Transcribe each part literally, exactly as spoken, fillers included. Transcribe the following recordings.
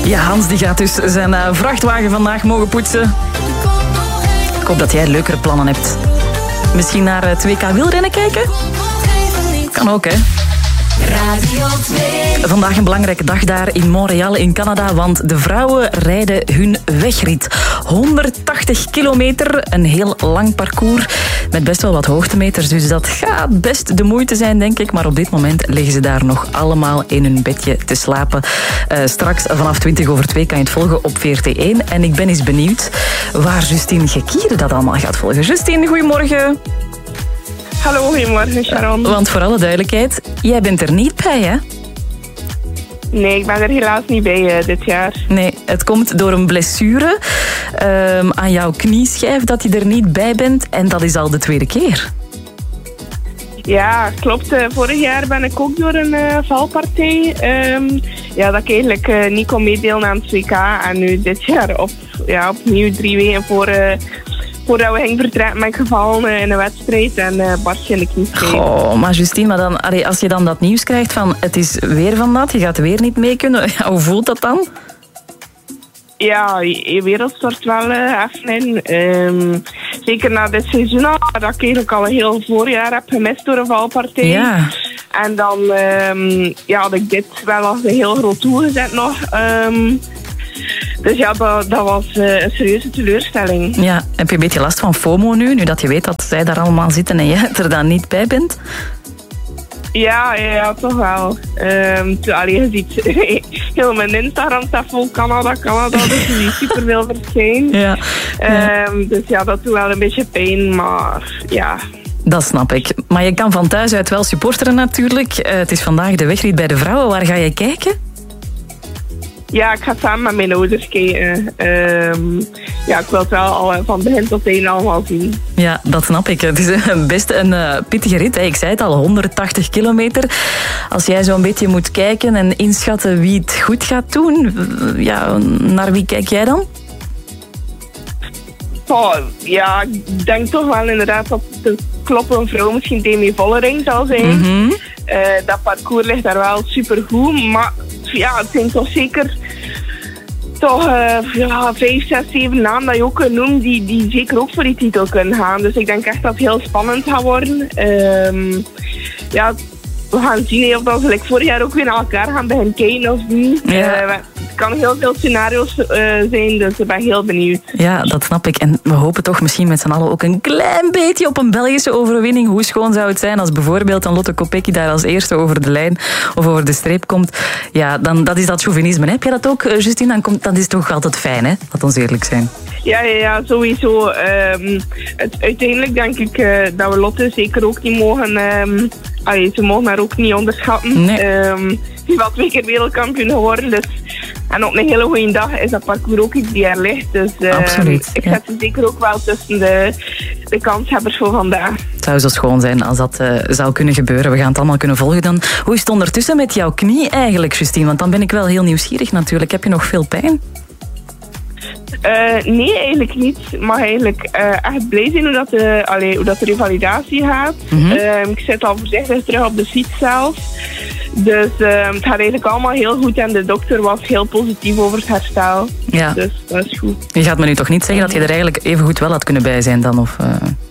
Ja, Hans die gaat dus zijn uh, vrachtwagen vandaag mogen poetsen. Ik hoop dat jij leukere plannen hebt. Misschien naar het W K wielrennen kijken? Kan ook, hè? Radio twee. Vandaag een belangrijke dag daar in Montreal in Canada, want de vrouwen rijden hun wegrit. honderdtachtig kilometer, een heel lang parcours met best wel wat hoogtemeters, dus dat gaat best de moeite zijn, denk ik. Maar op dit moment liggen ze daar nog allemaal in hun bedje te slapen. Uh, straks vanaf twintig over twee kan je het volgen op V R T één. En ik ben eens benieuwd waar Justine Gekiere dat allemaal gaat volgen. Justine, goedemorgen. Hallo, goedemorgen Sharon. Want voor alle duidelijkheid, jij bent er niet bij, hè? Nee, ik ben er helaas niet bij uh, dit jaar. Nee, het komt door een blessure um, aan jouw knieschijf dat je er niet bij bent. En dat is al de tweede keer. Ja, klopt. Uh, vorig jaar ben ik ook door een uh, valpartij. Um, ja, dat ik eigenlijk uh, niet kon meedelen aan het W K. En nu dit jaar op, ja, opnieuw drie weken voor... Uh, Voordat we gingen vertrekken ben ik gevallen in een wedstrijd en uh, barstje in de knieschijf. Oh, maar Justine, maar dan, allee, als je dan dat nieuws krijgt van het is weer van dat, je gaat weer niet mee kunnen, ja, hoe voelt dat dan? Ja, je wereld stort wel uh, even in. Um, zeker na dit seizoen al, dat ik eigenlijk al een heel voorjaar heb gemist door een valpartij. Ja. En dan um, ja, had ik dit wel als een heel groot doel gezet nog. Um, Dus ja, dat, dat was uh, een serieuze teleurstelling. Ja, heb je een beetje last van FOMO nu, nu dat je weet dat zij daar allemaal zitten en jij er dan niet bij bent? Ja, ja, ja toch wel. Um, allee, je ziet heel mijn Instagram staat vol Canada, Canada, dus je ziet superveel verschijnen. Ja, ja. Um, dus ja, dat doet wel een beetje pijn, maar ja... Dat snap ik. Maar je kan van thuis uit wel supporteren natuurlijk. Uh, het is vandaag de wegrit bij de vrouwen. Waar ga je kijken? Ja, ik ga samen met mijn ouders kijken. Um, ja, ik wil het wel al van begin tot eind allemaal zien. Ja, dat snap ik. Het is best een uh, pittige rit. Hè. Ik zei het al, honderdtachtig kilometer. Als jij zo'n beetje moet kijken en inschatten wie het goed gaat doen, ja, naar wie kijk jij dan? Oh, ja, ik denk toch wel inderdaad dat de kloppende vrouw misschien Demi Vollering zal zijn. Mm-hmm. Uh, dat parcours ligt daar wel supergoed, maar ja, het zijn toch zeker toch uh, ja, vijf, zes, zeven namen dat je ook kunt noemen die, die zeker ook voor die titel kunnen gaan. Dus ik denk echt dat het heel spannend gaat worden. Um, ja, we gaan zien of dat ze like, vorig jaar ook weer naar elkaar gaan beginnen kijken of niet. Ja. Uh, het kan heel veel scenario's uh, zijn, dus ik ben heel benieuwd. Ja, dat snap ik. En we hopen toch misschien met z'n allen ook een klein beetje op een Belgische overwinning. Hoe schoon zou het zijn als bijvoorbeeld een Lotte Kopecky daar als eerste over de lijn of over de streep komt. Ja, dan, dat is dat chauvinisme. Heb je dat ook, Justine? Dan komt, dat is toch altijd fijn, hè? Laat ons eerlijk zijn. Ja, ja, ja, sowieso. Um, het, uiteindelijk denk ik uh, dat we Lotte zeker ook niet mogen... Um, allee, ze mogen haar ook niet onderschatten. Nee. Um, ze is wel twee keer wereldkampioen geworden. Dus, en op een hele goede dag is dat parcours ook iets die er ligt. Dus um, Absoluut, ik ja. zet ze zeker ook wel tussen de, de kanshebbers voor vandaag. Het zou zo schoon zijn als dat uh, zou kunnen gebeuren. We gaan het allemaal kunnen volgen dan. Hoe is het ondertussen met jouw knie eigenlijk, Justine? Want dan ben ik wel heel nieuwsgierig natuurlijk. Heb je nog veel pijn? Uh, nee, eigenlijk niet. Ik mag eigenlijk uh, echt blij zijn hoe dat de, allee, hoe dat de revalidatie gaat. Mm-hmm. Uh, ik zit al voorzichtig terug op de fiets zelf. Dus uh, het gaat eigenlijk allemaal heel goed en de dokter was heel positief over het herstel. Ja. Dus dat is goed. Je gaat me nu toch niet zeggen dat je er eigenlijk even goed wel had kunnen bij zijn dan? Of, uh...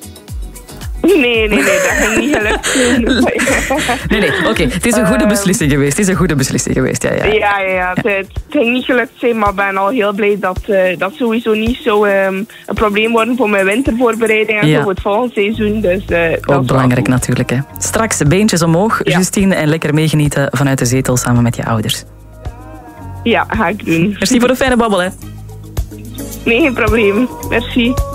Nee, nee, nee, dat ging niet gelukt. nee, nee, oké. Okay. Het is een goede beslissing geweest. Het is een goede beslissing geweest, ja. Ja, ja, ja, ja. Het, het ging niet gelukt zijn, maar ik ben al heel blij dat uh, dat sowieso niet zo um, een probleem wordt voor mijn wintervoorbereiding en ja. zo voor het volgende seizoen. Dus, uh, dat ook belangrijk natuurlijk, hè. Straks beentjes omhoog, ja. Justine, en lekker meegenieten vanuit de zetel samen met je ouders. Ja, ga ik doen. Merci voor de fijne babbel, hè. Nee, geen probleem. Merci.